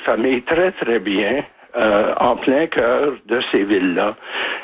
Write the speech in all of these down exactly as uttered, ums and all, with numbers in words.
familles très, très bien. Euh, en plein cœur de ces villes-là.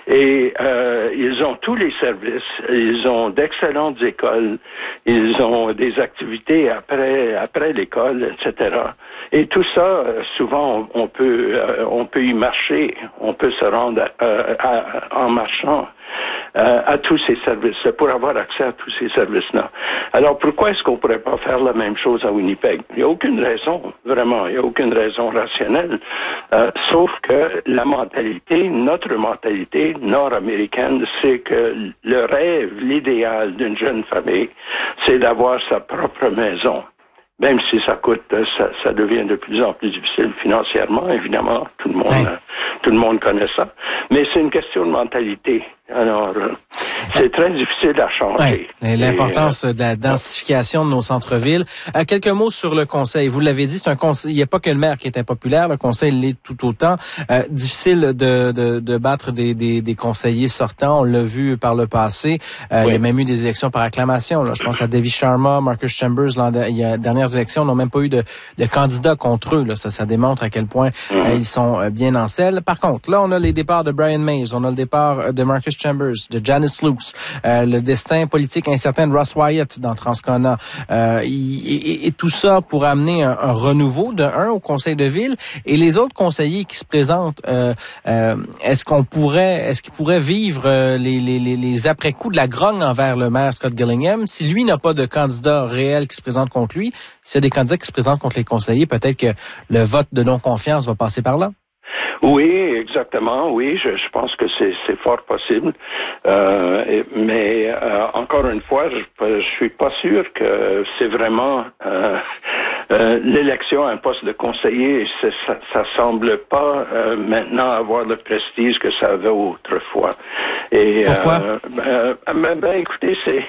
Et euh, ils ont tous les services, ils ont d'excellentes écoles, ils ont des activités après après l'école, et cetera. Et tout ça, souvent, on, on peut euh, on peut y marcher, on peut se rendre euh, à, en marchant euh, à tous ces services, pour avoir accès à tous ces services-là. Alors, pourquoi est-ce qu'on pourrait pas faire la même chose à Winnipeg? Il n'y a aucune raison, vraiment, il n'y a aucune raison rationnelle, euh, sauf que la mentalité, notre mentalité nord-américaine, c'est que le rêve, l'idéal d'une jeune famille, c'est d'avoir sa propre maison. Même si ça coûte, ça, ça devient de plus en plus difficile financièrement, évidemment, tout le monde, oui. euh, tout le monde connaît ça. Mais c'est une question de mentalité. Alors, euh, c'est très difficile à changer. Oui, l'importance euh, de la densification de nos centres-villes. Euh, quelques mots sur le conseil. Vous l'avez dit, c'est un conseil. Il n'y a pas que le maire qui est impopulaire. Le conseil l'est tout autant. Euh, difficile de, de, de battre des, des, des conseillers sortants. On l'a vu par le passé. Euh, oui. Il y a même eu des élections par acclamation. Là. Je pense à Devi Sharma, Marcus Chambers. L'an de, il y a dernières élections, n'ont même pas eu de, de candidats contre eux. Là. Ça, ça démontre à quel point mm-hmm. euh, ils sont euh, bien en selle. Par contre, là, on a les départs de Brian Mays. On a le départ de Marcus Chambers, de Janice Luce, euh, le destin politique incertain de Ross Wyatt dans Transcona, euh, et, et, et tout ça pour amener un, un renouveau de un au conseil de ville et les autres conseillers qui se présentent. Euh, euh, est-ce qu'on pourrait, est-ce qu'ils pourraient vivre euh, les, les, les, les après-coups de la grogne envers le maire Scott Gillingham si lui n'a pas de candidat réel qui se présente contre lui? S'il y a des candidats qui se présentent contre les conseillers, peut-être que le vote de non-confiance va passer par là. Oui, exactement. Oui, je, je pense que c'est, c'est fort possible. Euh, et, mais euh, encore une fois, je, je suis pas sûr que c'est vraiment euh, euh, l'élection à un poste de conseiller. Ça, ça semble pas euh, maintenant avoir le prestige que ça avait autrefois. Et pourquoi? Euh, euh, ben, ben, écoutez, c'est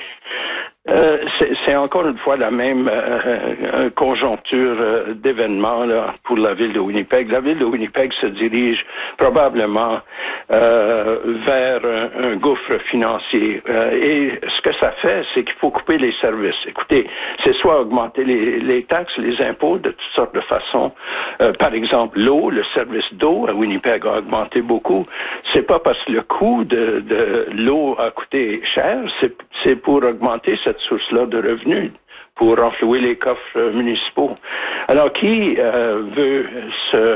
Euh, c'est, c'est encore une fois la même euh, conjoncture euh, d'événements là, pour la ville de Winnipeg. La ville de Winnipeg se dirige probablement euh, vers un, un gouffre financier. Euh, et ce que ça fait, c'est qu'il faut couper les services. Écoutez, c'est soit augmenter les, les taxes, les impôts de toutes sortes de façons. Euh, par exemple, l'eau, le service d'eau à Winnipeg a augmenté beaucoup. C'est pas parce que le coût de, de l'eau a coûté cher, c'est, c'est pour augmenter cette source-là de revenus pour renflouer les coffres municipaux. Alors, qui euh, veut se,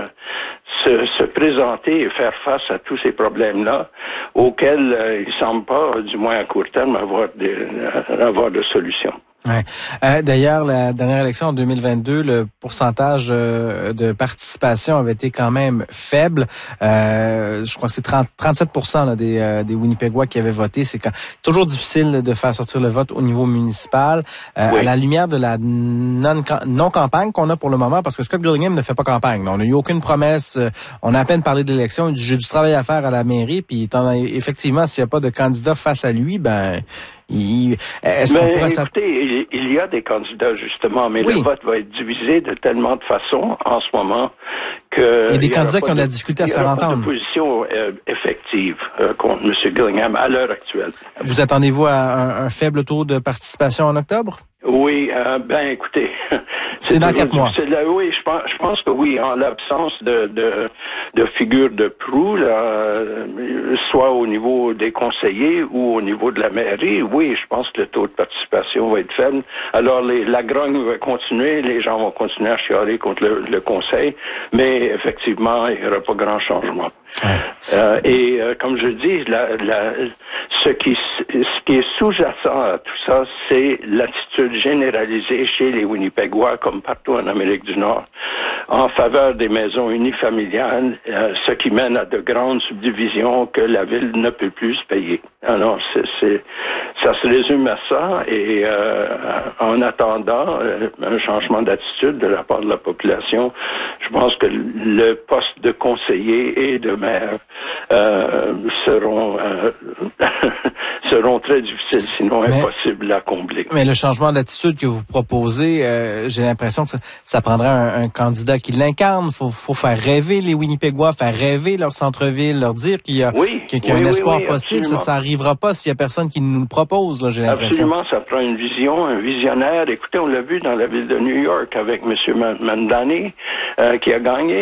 se, se présenter et faire face à tous ces problèmes-là auxquels euh, il ne semble pas, du moins à court terme, avoir de, avoir de solutions? Ouais. Euh, d'ailleurs, la dernière élection en deux mille vingt-deux, le pourcentage euh, de participation avait été quand même faible. Euh, je crois que c'est trente, trente-sept pour cent là, des, euh, des Winnipégois qui avaient voté. C'est quand, toujours difficile de faire sortir le vote au niveau municipal. Euh, oui. À la lumière de la non, non-campagne qu'on a pour le moment, parce que Scott Gillingham ne fait pas campagne. Là. On n'a eu aucune promesse. On a à peine parlé de l'élection. Il dit, j'ai du travail à faire à la mairie. Puis effectivement, s'il n'y a pas de candidat face à lui, ben... Il, est-ce qu'on pourrait écoutez, il y a des candidats justement, mais oui. Le vote va être divisé de tellement de façons en ce moment que... Il y a des candidats qui ont de la difficulté à se faire entendre. Il y a pas de position euh, effective euh, contre M. Gillingham à l'heure actuelle. Vous attendez-vous à un, un faible taux de participation en octobre? Oui, euh, ben écoutez, c'est, c'est dans quatre mois. C'est là, oui, je pense, je pense que oui, en l'absence de de, de figure de proue, là, euh, soit au niveau des conseillers ou au niveau de la mairie, oui, je pense que le taux de participation va être faible. Alors les, la grogne va continuer, les gens vont continuer à chialer contre le, le conseil, mais effectivement, il n'y aura pas grand changement. Ouais. Euh, et euh, comme je dis, la, la, ce qui ce qui est sous-jacent à tout ça, c'est l'attitude généralisée chez les Winnipégois, comme partout en Amérique du Nord, en faveur des maisons unifamiliales, euh, ce qui mène à de grandes subdivisions que la ville ne peut plus se payer. Alors, c'est, c'est, ça se résume à ça, et euh, en attendant euh, un changement d'attitude de la part de la population, je pense que le poste de conseiller et de maire euh, seront euh, seront très difficiles, sinon mais, impossibles à combler. Mais le changement d'attitude que vous proposez, euh, j'ai l'impression que ça, ça prendrait un, un candidat qui l'incarne. Faut, faut faire rêver les Winnipégois, faire rêver leur centre-ville, leur dire qu'il y a, oui, qu'il y a oui, un oui, espoir oui, possible. Ça, ça arrivera pas s'il y a personne qui nous le propose, là, j'ai l'impression. Absolument, ça prend une vision, un visionnaire. Écoutez, on l'a vu dans la ville de New York avec M. Mamdani, euh, qui a gagné.